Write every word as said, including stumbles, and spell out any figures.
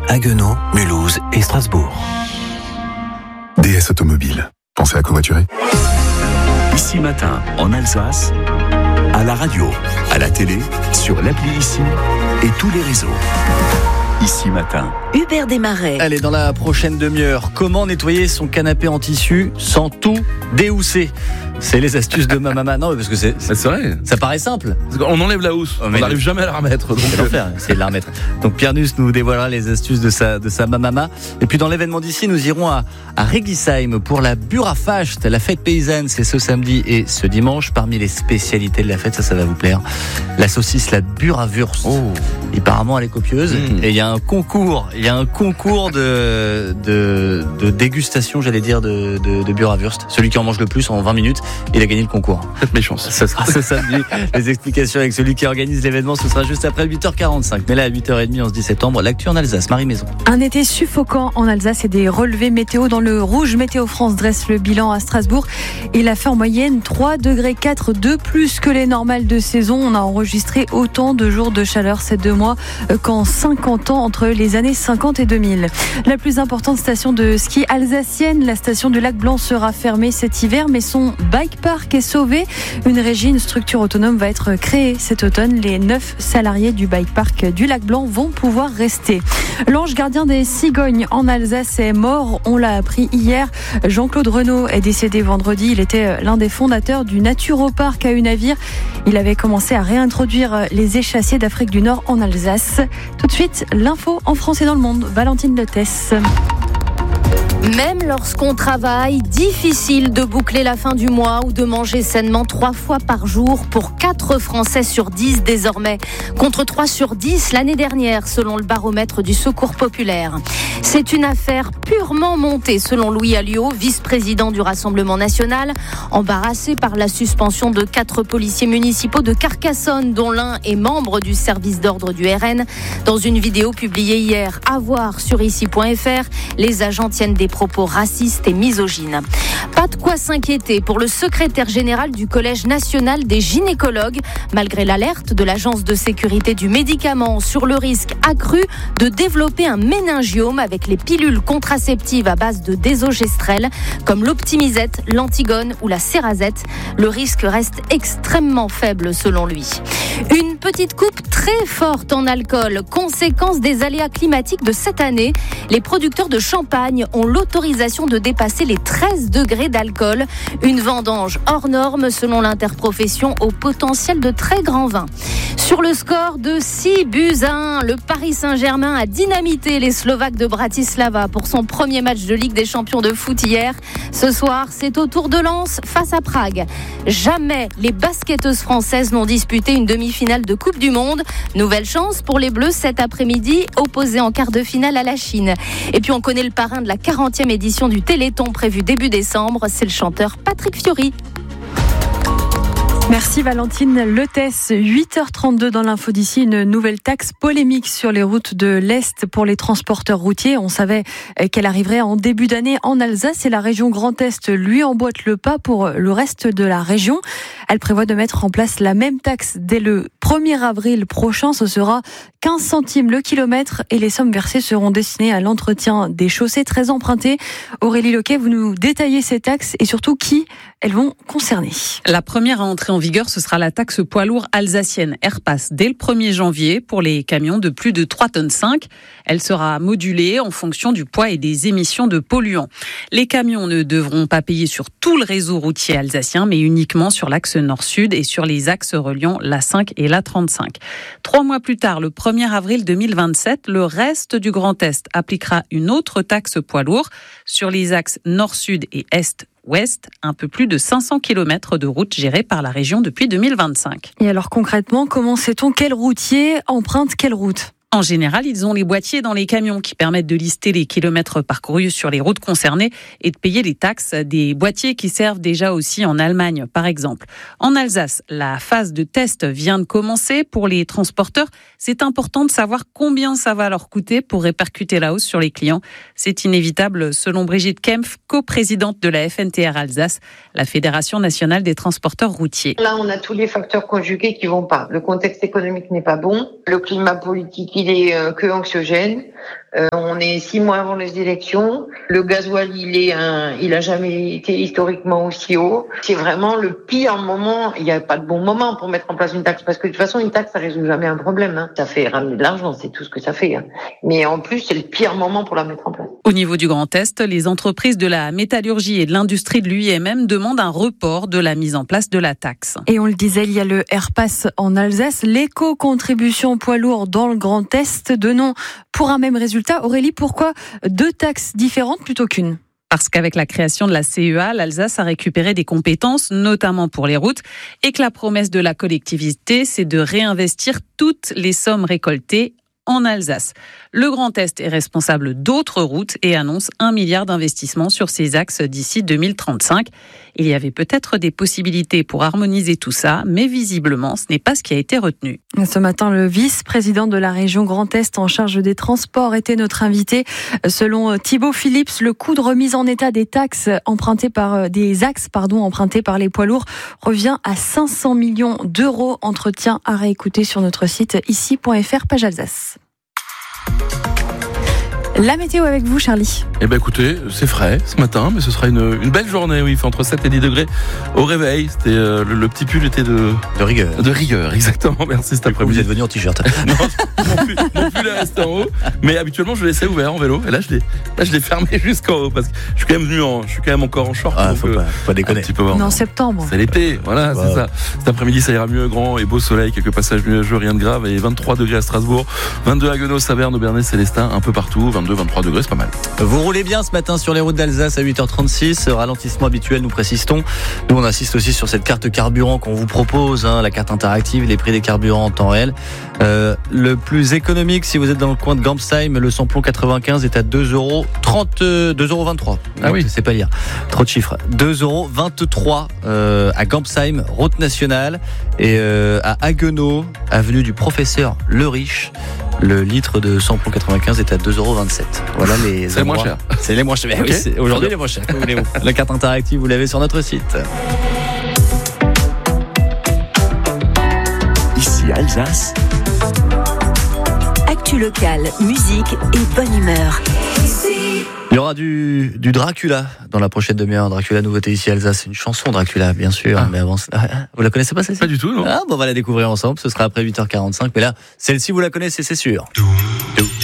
Haguenau, Mulhouse et Strasbourg. D S Automobile. Pensez à covoiturer. Ici Matin, en Alsace, à la radio, à la télé, sur l'appli Ici et tous les réseaux. Ici Matin. Hubert Desmarais. Allez, dans la prochaine demi-heure, comment nettoyer son canapé en tissu sans tout déhousser? C'est les astuces de ma maman. Non, parce que c'est, c'est, c'est vrai. Ça paraît simple. On enlève la housse. Oh, on n'arrive jamais à la remettre. Donc c'est l'enfer, c'est de la remettre. Donc Pierre Nuss nous dévoilera les astuces de sa, de sa mamama. Et puis dans l'événement d'ici, nous irons à, à Regisheim pour la Burafast, la fête paysanne. C'est ce samedi et ce dimanche. Parmi les spécialités de la fête, ça, ça va vous plaire. La saucisse, la Burawurst. Oh. Apparemment, elle est copieuse. Mmh. Et il y a un concours. Il y a un concours de, de, de dégustation, j'allais dire, de, de, de Burawurst. Celui qui en mange le plus en vingt minutes. Il a gagné le concours. Faites mes chances. Ce sera ce samedi. Les explications avec celui qui organise l'événement, ce sera juste après huit heures quarante-cinq. Mais là, à huit heures trente, en ce dix septembre, l'actu en Alsace. Marie Maison. Un été suffocant en Alsace et des relevés météo dans le rouge. Météo France dresse le bilan à Strasbourg. Il a fait en moyenne trois degrés quatre de plus que les normales de saison. On a enregistré autant de jours de chaleur ces deux mois qu'en cinquante ans entre les années cinquante et deux mille. La plus importante station de ski alsacienne, la station du Lac Blanc, sera fermée cet hiver, mais son bike park est sauvé. Une régie, une structure autonome va être créée cet automne. Les neuf salariés du bike park du Lac Blanc vont pouvoir rester. L'ange gardien des cigognes en Alsace est mort. On l'a appris hier. Jean-Claude Renaud est décédé vendredi. Il était l'un des fondateurs du Naturopark à Unavir. Il avait commencé à réintroduire les échassiers d'Afrique du Nord en Alsace. Tout de suite, l'info en France et dans le monde. Valentine Letès. Même lorsqu'on travaille, difficile de boucler la fin du mois ou de manger sainement trois fois par jour pour quatre Français sur dix désormais, contre trois sur dix l'année dernière selon le baromètre du Secours populaire. C'est une affaire purement montée selon Louis Alliot, vice-président du Rassemblement national, embarrassé par la suspension de quatre policiers municipaux de Carcassonne, dont l'un est membre du service d'ordre du R N. Dans une vidéo publiée hier à voir sur ici point f r, les agents tiennent des propos racistes et misogynes. Pas de quoi s'inquiéter pour le secrétaire général du Collège national des gynécologues, malgré l'alerte de l'Agence de sécurité du médicament sur le risque accru de développer un méningiome avec les pilules contraceptives à base de désogestrel, comme l'Optimisette, l'Antigone ou la Cerazette. Le risque reste extrêmement faible selon lui. Une petite coupe très forte en alcool, conséquence des aléas climatiques de cette année. Les producteurs de champagne ont l'autorisation de dépasser les treize degrés d'alcool. Une vendange hors norme selon l'interprofession au potentiel de très grands vins. Sur le score de six buts à un, le Paris Saint-Germain a dynamité les Slovaques de Bratislava pour son premier match de Ligue des Champions de foot hier. Ce soir, c'est au tour de Lens face à Prague. Jamais les basketteuses françaises n'ont disputé une demi-finale de Coupe du Monde. Nouvelle chance pour les Bleus cet après-midi, opposés en quart de finale à la Chine. Et puis on connaît le parrain de la quarantième édition du Téléthon prévu début décembre, c'est le chanteur Patrick Fiori. Merci Valentine Letès. huit heures trente-deux dans l'info d'ici, une nouvelle taxe polémique sur les routes de l'Est pour les transporteurs routiers. On savait qu'elle arriverait en début d'année en Alsace et la région Grand Est lui emboîte le pas pour le reste de la région. Elle prévoit de mettre en place la même taxe dès le premier avril prochain. Ce sera quinze centimes le kilomètre et les sommes versées seront destinées à l'entretien des chaussées très empruntées. Aurélie Loquet, vous nous détaillez ces taxes et surtout qui elles vont concerner. La première à entrer en vigueur, ce sera la taxe poids lourd alsacienne. Elle repasse dès le premier janvier pour les camions de plus de trois tonnes cinq. Elle sera modulée en fonction du poids et des émissions de polluants. Les camions ne devront pas payer sur tout le réseau routier alsacien, mais uniquement sur l'axe nord-sud et sur les axes reliant l'A cinq et l'A trente-cinq. Trois mois plus tard, le premier avril deux mille vingt-sept, le reste du Grand Est appliquera une autre taxe poids lourd sur les axes nord-sud et est-ouest, un peu plus de cinq cents kilomètres de route gérée par la région depuis deux mille vingt-cinq. Et alors concrètement, comment sait-on quel routier emprunte quelle route ? En général, ils ont les boîtiers dans les camions qui permettent de lister les kilomètres parcourus sur les routes concernées et de payer les taxes, des boîtiers qui servent déjà aussi en Allemagne, par exemple. En Alsace, la phase de test vient de commencer. Pour les transporteurs, c'est important de savoir combien ça va leur coûter pour répercuter la hausse sur les clients. C'est inévitable, selon Brigitte Kempf, coprésidente de la F N T R Alsace, la Fédération nationale des transporteurs routiers. Là, on a tous les facteurs conjugués qui vont pas. Le contexte économique n'est pas bon, le climat politique il est euh, que anxiogène. Euh, on est six mois avant les élections. Le gasoil, il est un, il a jamais été historiquement aussi haut. C'est vraiment le pire moment. Il n'y a pas de bon moment pour mettre en place une taxe, parce que de toute façon, une taxe, ça résout jamais un problème. Hein. Ça fait ramener de l'argent, c'est tout ce que ça fait. Hein. Mais en plus, c'est le pire moment pour la mettre en place. Au niveau du Grand Est, les entreprises de la métallurgie et de l'industrie de l'U I M M demandent un report de la mise en place de la taxe. Et on le disait, il y a le Airpass en Alsace, l'éco-contribution poids lourd dans le Grand Est, de nom pour un même résultat. Aurélie, pourquoi deux taxes différentes plutôt qu'une ? Parce qu'avec la création de la C E A, l'Alsace a récupéré des compétences, notamment pour les routes, et que la promesse de la collectivité, c'est de réinvestir toutes les sommes récoltées en Alsace. Le Grand Est est responsable d'autres routes et annonce un milliard d'investissements sur ces axes d'ici deux mille trente-cinq. Il y avait peut-être des possibilités pour harmoniser tout ça, mais visiblement, ce n'est pas ce qui a été retenu. Ce matin, le vice-président de la région Grand Est en charge des transports était notre invité. Selon Thibaut Phillips, le coût de remise en état des taxes empruntées par des axes, pardon, empruntés par les poids lourds revient à cinq cents millions d'euros. Entretien à réécouter sur notre site ici point f r, page Alsace. La météo avec vous, Charlie. Eh ben écoutez, c'est frais ce matin, mais ce sera une, une belle journée. Oui, il fait entre sept et dix degrés au réveil. C'était euh, le, le petit pull était de de rigueur. De rigueur, exactement. Merci cet après-midi. Vous êtes venu en t-shirt. Non, mon pull, mon pull est resté en haut, mais habituellement je le laissais ouvert en vélo. Et là, je l'ai, là, je l'ai fermé jusqu'en haut parce que je suis quand même venu en, je suis quand même encore en short. Ah, donc, faut pas, faut pas déconner. Un petit peu On est en septembre. C'est l'été, voilà, wow. C'est ça. Cet après-midi, ça ira mieux, grand et beau soleil, quelques passages nuageux, rien de grave, et vingt-trois degrés à Strasbourg, vingt-deux à Guenos, Saverne, Aubernais, Célestin, un peu partout, vingt-deux, vingt-trois degrés, c'est pas mal. Vous roulez bien ce matin sur les routes d'Alsace à huit heures trente-six. Ralentissement habituel, nous précisons. Nous, on assiste aussi sur cette carte carburant qu'on vous propose, hein, la carte interactive, les prix des carburants en temps réel. Euh, le plus économique, si vous êtes dans le coin de Gampsheim, le samplon quatre-vingt-quinze est à deux euros trente, deux euros vingt-trois. Ah oui, c'est pas lire. Trop de chiffres. deux euros vingt-trois euh, à Gampsheim, route nationale, et euh, à Haguenau, avenue du professeur Le Riche. Le litre de samplon quatre-vingt-quinze est à deux euros vingt-sept. Voilà les. C'est moins cher. C'est les moins chers. Okay. Oui, c'est aujourd'hui les moins chers. La carte interactive, vous l'avez sur notre site. Ici Alsace. Actu locale, musique et bonne humeur. Il y aura du, du Dracula dans la prochaine demi-heure. Dracula, nouveauté ici Alsace. Une chanson Dracula, bien sûr. Ah. Mais avant, vous la connaissez pas, celle-ci ? Pas du tout, non. Ah, bon, on va la découvrir ensemble. Ce sera après huit heures quarante-cinq. Mais là, celle-ci, vous la connaissez, c'est sûr.